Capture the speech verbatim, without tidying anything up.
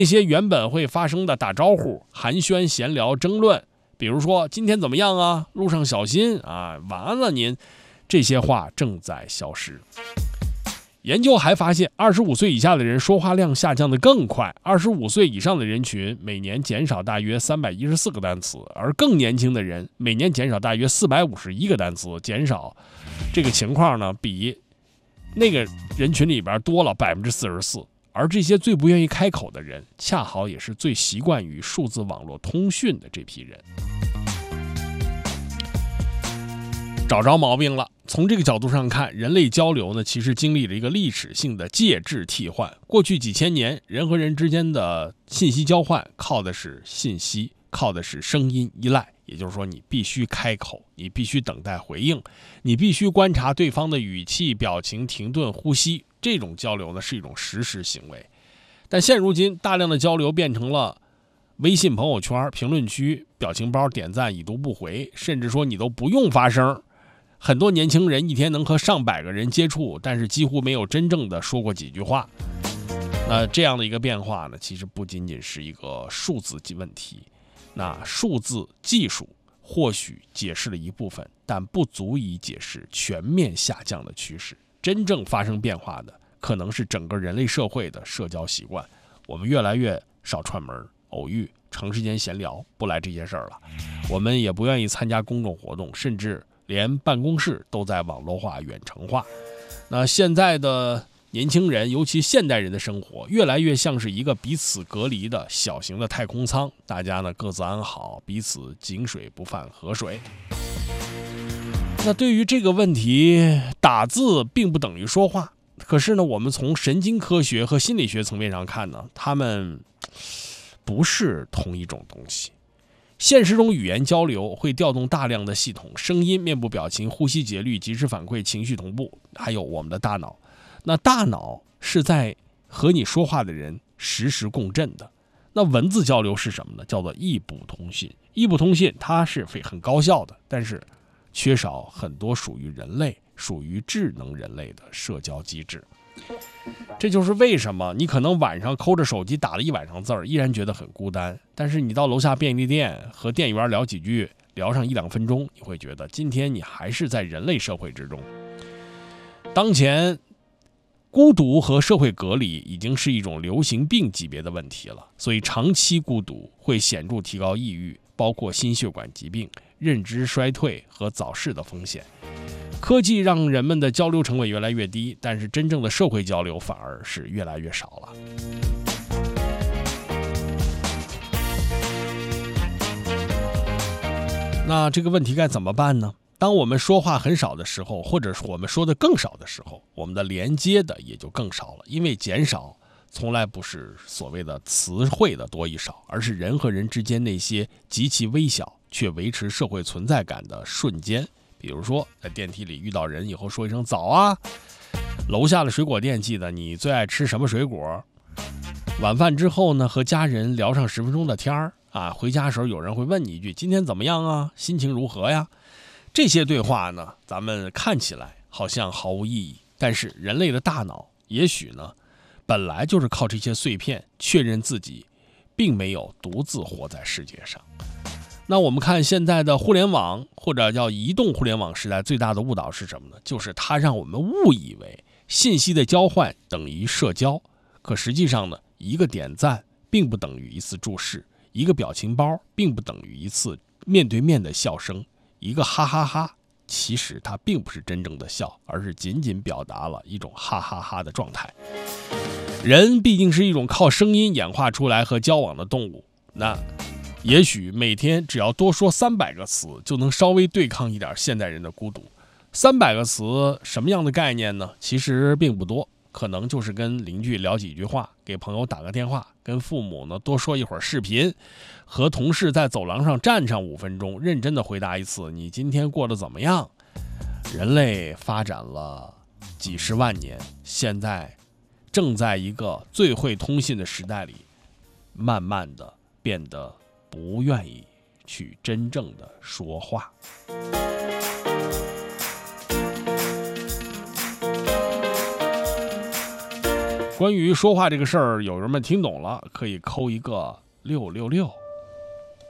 那些原本会发生的打招呼、寒暄、闲聊、争论，比如说今天怎么样啊，路上小心啊，晚安了您，这些话正在消失。研究还发现，二十五岁以下的人说话量下降得更快，二十五岁以上的人群每年减少大约三百一十四个单词，而更年轻的人每年减少大约四百五十一个单词，减少这个情况呢，比那个人群里边多了百分之四十四。而这些最不愿意开口的人，恰好也是最习惯于数字网络通讯的这批人。找着毛病了。从这个角度上看，人类交流呢，其实经历了一个历史性的介质替换。过去几千年，人和人之间的信息交换靠的是信息，靠的是声音依赖，也就是说，你必须开口，你必须等待回应，你必须观察对方的语气、表情、停顿、呼吸。这种交流呢，是一种实时行为。但现如今，大量的交流变成了微信朋友圈、评论区、表情包、点赞、已读不回，甚至说你都不用发声。很多年轻人一天能和上百个人接触，但是几乎没有真正的说过几句话。那这样的一个变化呢，其实不仅仅是一个数字问题。那数字技术或许解释了一部分，但不足以解释全面下降的趋势。真正发生变化的，可能是整个人类社会的社交习惯。我们越来越少串门、偶遇、长时间闲聊，不来这些事儿了。我们也不愿意参加公众活动，甚至连办公室都在网络化、远程化。那现在的年轻人，尤其现代人的生活，越来越像是一个彼此隔离的小型的太空舱，大家呢各自安好，彼此井水不犯河水。那对于这个问题，打字并不等于说话。可是呢，我们从神经科学和心理学层面上看呢，它们不是同一种东西。现实中语言交流会调动大量的系统，声音、面部表情、呼吸节律、及时反馈、情绪同步，还有我们的大脑。那大脑是在和你说话的人实时共振的。那文字交流是什么呢？叫做异步通信。异步通信它是很高效的，但是缺少很多属于人类、属于智能人类的社交机制。这就是为什么你可能晚上抠着手机打了一晚上字儿，依然觉得很孤单。但是你到楼下便利店和店员聊几句，聊上一两分钟，你会觉得今天你还是在人类社会之中。当前孤独和社会隔离已经是一种流行病级别的问题了，所以长期孤独会显著提高抑郁，包括心血管疾病、认知衰退和早逝的风险。科技让人们的交流成本越来越低，但是真正的社会交流反而是越来越少了。那这个问题该怎么办呢？当我们说话很少的时候，或者是我们说的更少的时候，我们的连接的也就更少了。因为减少从来不是所谓的词汇的多与少，而是人和人之间那些极其微小却维持社会存在感的瞬间。比如说在电梯里遇到人以后说一声早啊，楼下的水果店记得你最爱吃什么水果，晚饭之后呢和家人聊上十分钟的天儿啊，回家的时候有人会问你一句今天怎么样啊，心情如何呀。这些对话呢，咱们看起来好像毫无意义，但是人类的大脑也许呢本来就是靠这些碎片确认自己并没有独自活在世界上。那我们看现在的互联网或者叫移动互联网时代，最大的误导是什么呢？就是它让我们误以为信息的交换等于社交，可实际上呢，一个点赞并不等于一次注视，一个表情包并不等于一次面对面的笑声，一个哈哈哈，其实它并不是真正的笑，而是仅仅表达了一种哈哈哈的状态。人毕竟是一种靠声音演化出来和交往的动物，那也许每天只要多说三百个词，就能稍微对抗一点现代人的孤独。三百个词什么样的概念呢？其实并不多，可能就是跟邻居聊几句话，给朋友打个电话，跟父母呢多说一会儿视频，和同事在走廊上站上五分钟，认真的回答一次你今天过得怎么样。人类发展了几十万年，现在正在一个最会通信的时代里，慢慢的变得不愿意去真正的说话。 关于说话这个事儿，有人们听懂了，可以扣一个六六六。